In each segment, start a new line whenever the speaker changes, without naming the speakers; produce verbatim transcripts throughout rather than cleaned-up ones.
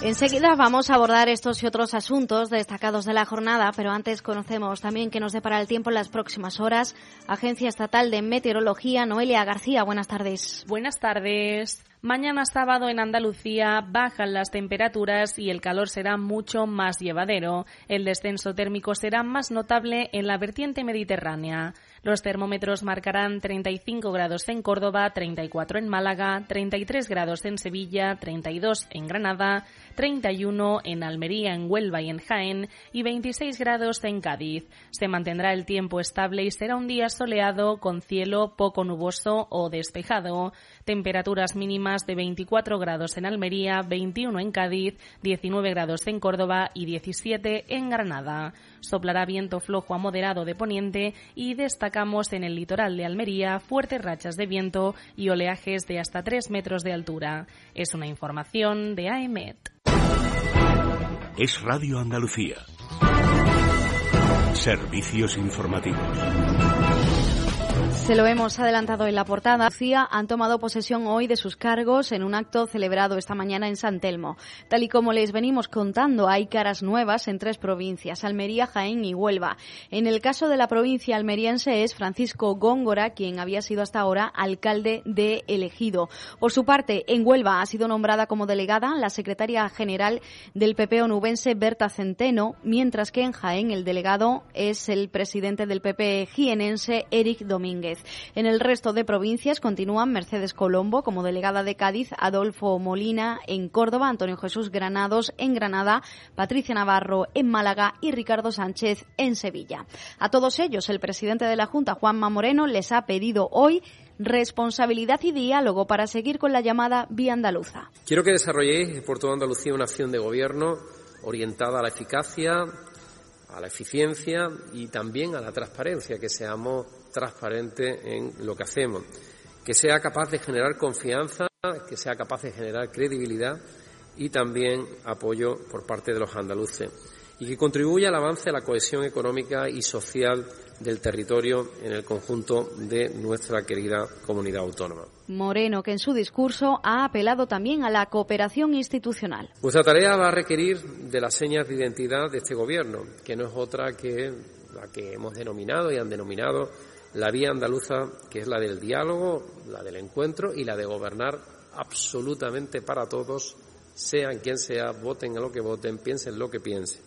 Enseguida vamos a abordar estos y otros asuntos destacados de la jornada, pero antes conocemos también qué nos depara el tiempo en las próximas horas. Agencia Estatal de Meteorología, Noelia García, buenas tardes.
Buenas tardes. Mañana sábado en Andalucía bajan las temperaturas y el calor será mucho más llevadero. El descenso térmico será más notable en la vertiente mediterránea. Los termómetros marcarán treinta y cinco grados en Córdoba, treinta y cuatro en Málaga, treinta y tres grados en Sevilla, treinta y dos en Granada, treinta y uno en Almería, en Huelva y en Jaén y veintiséis grados en Cádiz. Se mantendrá el tiempo estable y será un día soleado con cielo poco nuboso o despejado. Temperaturas mínimas de veinticuatro grados en Almería, veintiuno en Cádiz, diecinueve grados en Córdoba y diecisiete en Granada. Soplará viento flojo a moderado de poniente y destacamos en el litoral de Almería fuertes rachas de viento y oleajes de hasta tres metros de altura. Es una información de A E M E T.
Es Radio Andalucía. Servicios informativos.
Se lo hemos adelantado en la portada. Andalucía han tomado posesión hoy de sus cargos en un acto celebrado esta mañana en San Telmo. Tal y como les venimos contando, hay caras nuevas en tres provincias, Almería, Jaén y Huelva. En el caso de la provincia almeriense es Francisco Góngora, quien había sido hasta ahora alcalde de El Ejido. Por su parte, en Huelva ha sido nombrada como delegada la secretaria general del P P onubense Berta Centeno, mientras que en Jaén el delegado es el presidente del P P jienense Eric Domínguez. En el resto de provincias continúan Mercedes Colombo como delegada de Cádiz, Adolfo Molina en Córdoba, Antonio Jesús Granados en Granada, Patricia Navarro en Málaga y Ricardo Sánchez en Sevilla. A todos ellos, el presidente de la Junta, Juanma Moreno, les ha pedido hoy responsabilidad y diálogo para seguir con la llamada vía andaluza.
Quiero que desarrolléis por toda Andalucía una acción de gobierno orientada a la eficacia, a la eficiencia y también a la transparencia, que seamos transparentes en lo que hacemos, que sea capaz de generar confianza, que sea capaz de generar credibilidad y también apoyo por parte de los andaluces, y que contribuya al avance de la cohesión económica y social del territorio en el conjunto de nuestra querida comunidad autónoma.
Moreno, que en su discurso ha apelado también a la cooperación institucional.
Nuestra tarea va a requerir de las señas de identidad de este gobierno, que no es otra que la que hemos denominado y han denominado la vía andaluza, que es la del diálogo, la del encuentro y la de gobernar absolutamente para todos, sean quien sea, voten a lo que voten, piensen lo que piensen.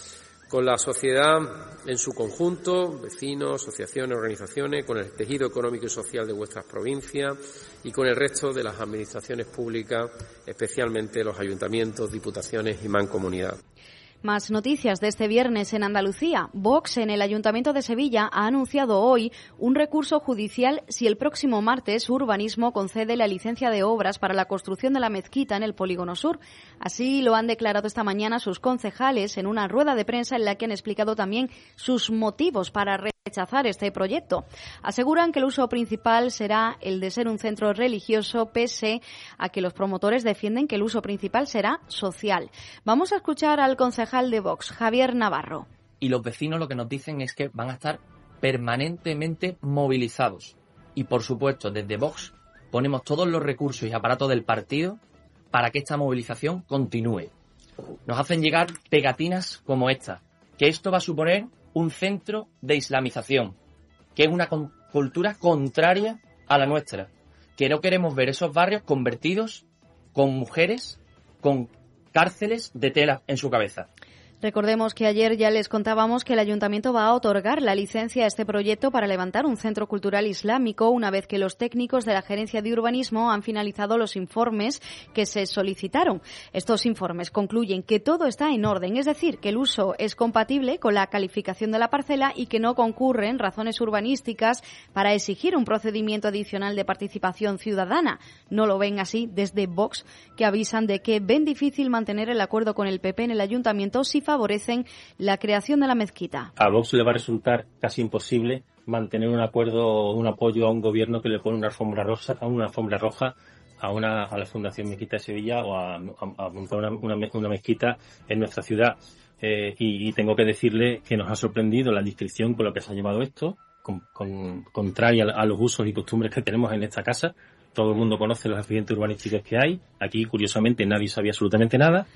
Con la sociedad en su conjunto, vecinos, asociaciones, organizaciones, con el tejido económico y social de vuestras provincias y con el resto de las administraciones públicas, especialmente los ayuntamientos, diputaciones y mancomunidad.
Más noticias de este viernes en Andalucía. Vox en el Ayuntamiento de Sevilla ha anunciado hoy un recurso judicial si el próximo martes Urbanismo concede la licencia de obras para la construcción de la mezquita en el Polígono Sur. Así lo han declarado esta mañana sus concejales en una rueda de prensa en la que han explicado también sus motivos para rechazar este proyecto. Aseguran que el uso principal será el de ser un centro religioso, pese a que los promotores defienden que el uso principal será social. Vamos a escuchar al concejal de Vox, Javier Navarro.
Y los vecinos lo que nos dicen es que van a estar permanentemente movilizados. Y por supuesto, desde Vox ponemos todos los recursos y aparatos del partido para que esta movilización continúe. Nos hacen llegar pegatinas como esta, que esto va a suponer un centro de islamización, que es una con- cultura contraria a la nuestra, que no queremos ver esos barrios convertidos con mujeres, con cárceles de tela en su cabeza.
Recordemos que ayer ya les contábamos que el Ayuntamiento va a otorgar la licencia a este proyecto para levantar un centro cultural islámico una vez que los técnicos de la Gerencia de Urbanismo han finalizado los informes que se solicitaron. Estos informes concluyen que todo está en orden, es decir, que el uso es compatible con la calificación de la parcela y que no concurren razones urbanísticas para exigir un procedimiento adicional de participación ciudadana. No lo ven así desde Vox, que avisan de que ven difícil mantener el acuerdo con el P P en el Ayuntamiento si favorecen la creación de la mezquita.
A Vox le va a resultar casi imposible mantener un acuerdo o un apoyo a un gobierno que le pone una alfombra rosa, a una alfombra roja a una a la Fundación Mezquita de Sevilla o a, a, a montar una, una, una mezquita en nuestra ciudad. Eh, y, y tengo que decirle que nos ha sorprendido la discreción con lo que se ha llevado esto, con, con, contraria a los usos y costumbres que tenemos en esta casa. Todo el mundo conoce los accidentes urbanísticos que hay. Aquí, curiosamente, nadie sabía absolutamente nada.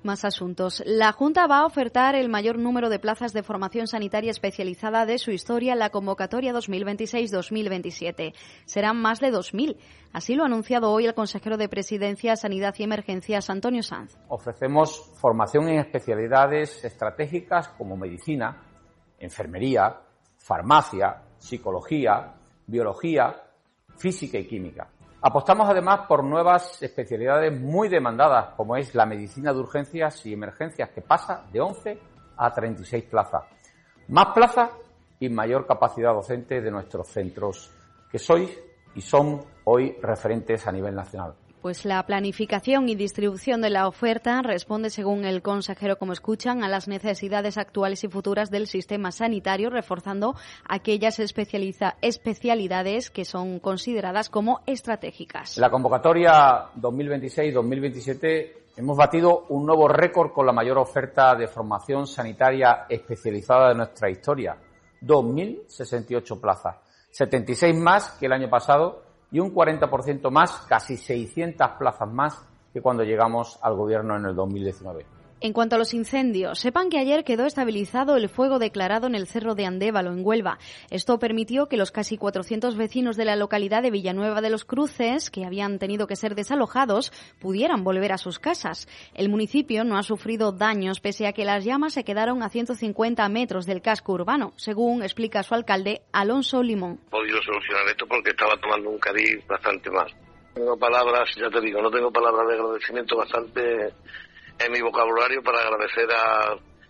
Más asuntos. La Junta va a ofertar el mayor número de plazas de formación sanitaria especializada de su historia en la convocatoria dos mil veintiséis dos mil veintisiete. Serán más de dos mil. Así lo ha anunciado hoy el consejero de Presidencia, Sanidad y Emergencias, Antonio Sanz.
Ofrecemos formación en especialidades estratégicas como medicina, enfermería, farmacia, psicología, biología, física y química. Apostamos además por nuevas especialidades muy demandadas, como es la medicina de urgencias y emergencias, que pasa de once a treinta y seis plazas. Más plazas y mayor capacidad docente de nuestros centros, que sois y son hoy referentes a nivel nacional.
Pues la planificación y distribución de la oferta responde, según el consejero, como escuchan, a las necesidades actuales y futuras del sistema sanitario, reforzando aquellas especializa- especialidades que son consideradas como estratégicas.
En la convocatoria dos mil veintiséis dos mil veintisiete hemos batido un nuevo récord con la mayor oferta de formación sanitaria especializada de nuestra historia, dos mil sesenta y ocho plazas, setenta y seis más que el año pasado, y un cuarenta por ciento más, casi seiscientas plazas más que cuando llegamos al Gobierno en el dos mil diecinueve.
En cuanto a los incendios, sepan que ayer quedó estabilizado el fuego declarado en el Cerro de Andévalo, en Huelva. Esto permitió que los casi cuatrocientos vecinos de la localidad de Villanueva de los Cruces, que habían tenido que ser desalojados, pudieran volver a sus casas. El municipio no ha sufrido daños, pese a que las llamas se quedaron a ciento cincuenta metros del casco urbano, según explica su alcalde, Alonso Limón.
He podido solucionar esto porque estaba tomando un cariz bastante mal. Tengo palabras, ya te digo, no tengo palabras de agradecimiento bastante en mi vocabulario para agradecer a,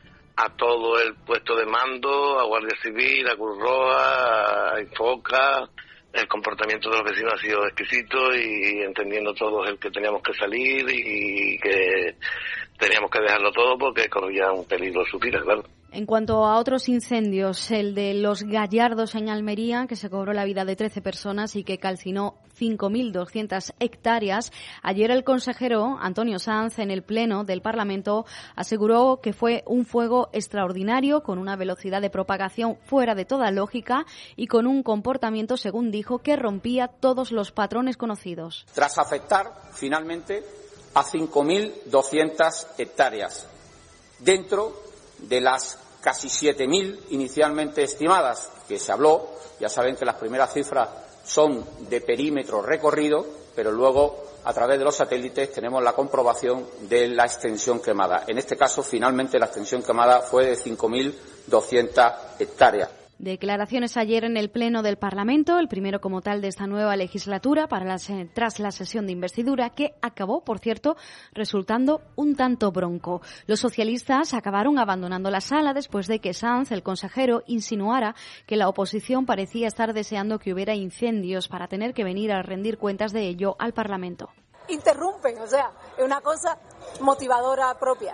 a todo el puesto de mando, a Guardia Civil, a Cruz Roja, a Infoca. El comportamiento de los vecinos ha sido exquisito y entendiendo todos el que teníamos que salir y que teníamos que dejarlo todo porque corría un peligro su vida, claro.
En cuanto a otros incendios, el de Los Gallardos en Almería, que se cobró la vida de trece personas y que calcinó cinco mil doscientas hectáreas, ayer el consejero Antonio Sanz, en el Pleno del Parlamento, aseguró que fue un fuego extraordinario, con una velocidad de propagación fuera de toda lógica y con un comportamiento, según dijo, que rompía todos los patrones conocidos.
Tras afectar, finalmente, a cinco mil doscientas hectáreas, dentro de las casi siete mil inicialmente estimadas, que se habló. Ya saben que las primeras cifras son de perímetro recorrido, pero luego, a través de los satélites, tenemos la comprobación de la extensión quemada. En este caso, finalmente, la extensión quemada fue de cinco mil doscientas hectáreas.
Declaraciones ayer en el Pleno del Parlamento, el primero como tal de esta nueva legislatura, para la, tras la sesión de investidura, que acabó, por cierto, resultando un tanto bronco. Los socialistas acabaron abandonando la sala después de que Sanz, el consejero, insinuara que la oposición parecía estar deseando que hubiera incendios para tener que venir a rendir cuentas de ello al Parlamento.
Interrumpen, o sea, es una cosa motivadora propia.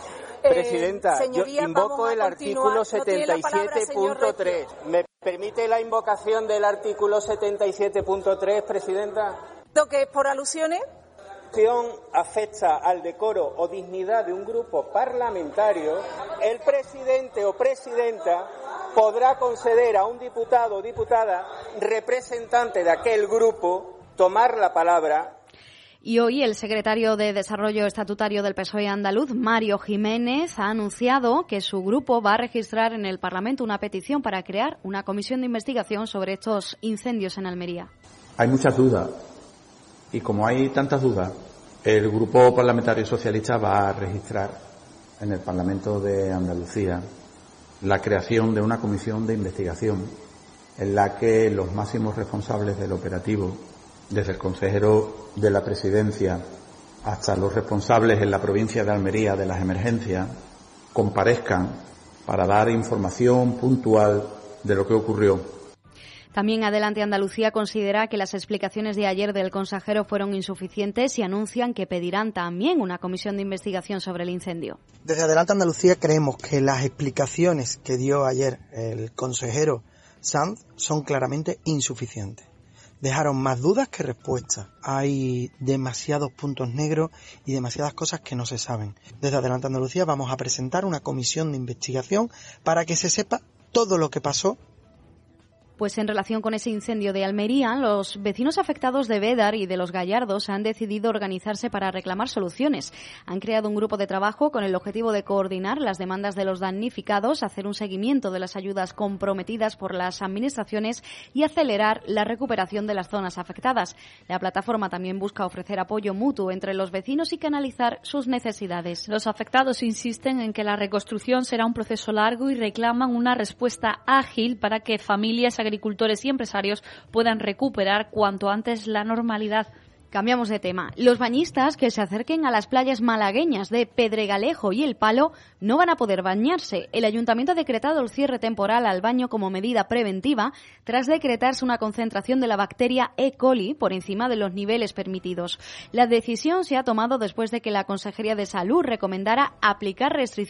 Presidenta, eh, yo invoco el artículo setenta y siete punto tres. ¿Me permite la invocación del artículo setenta y siete punto tres, Presidenta?
¿Lo que es por alusiones?
Afecta al decoro o dignidad de un grupo parlamentario, el presidente o presidenta podrá conceder a un diputado o diputada representante de aquel grupo tomar la palabra.
Y hoy el secretario de Desarrollo Estatutario del P S O E andaluz, Mario Jiménez, ha anunciado que su grupo va a registrar en el Parlamento una petición para crear una comisión de investigación sobre estos incendios en Almería.
Hay muchas dudas y como hay tantas dudas, el Grupo Parlamentario Socialista va a registrar en el Parlamento de Andalucía la creación de una comisión de investigación en la que los máximos responsables del operativo, desde el consejero de la Presidencia hasta los responsables en la provincia de Almería de las emergencias, comparezcan para dar información puntual de lo que ocurrió.
También Adelante Andalucía considera que las explicaciones de ayer del consejero fueron insuficientes y anuncian que pedirán también una comisión de investigación sobre el incendio.
Desde Adelante Andalucía creemos que las explicaciones que dio ayer el consejero Sanz son claramente insuficientes. Dejaron más dudas que respuestas. Hay demasiados puntos negros y demasiadas cosas que no se saben. Desde Adelante Andalucía vamos a presentar una comisión de investigación para que se sepa todo lo que pasó
Pues en relación con ese incendio de Almería, los vecinos afectados de Bédar y de Los Gallardos han decidido organizarse para reclamar soluciones. Han creado un grupo de trabajo con el objetivo de coordinar las demandas de los damnificados, hacer un seguimiento de las ayudas comprometidas por las administraciones y acelerar la recuperación de las zonas afectadas. La plataforma también busca ofrecer apoyo mutuo entre los vecinos y canalizar sus necesidades.
Los afectados insisten en que la reconstrucción será un proceso largo y reclaman una respuesta ágil para que familias, agricultores y empresarios puedan recuperar cuanto antes la normalidad.
Cambiamos de tema. Los bañistas que se acerquen a las playas malagueñas de Pedregalejo y El Palo no van a poder bañarse. El Ayuntamiento ha decretado el cierre temporal al baño como medida preventiva tras decretarse una concentración de la bacteria E. coli por encima de los niveles permitidos. La decisión se ha tomado después de que la Consejería de Salud recomendara aplicar restricciones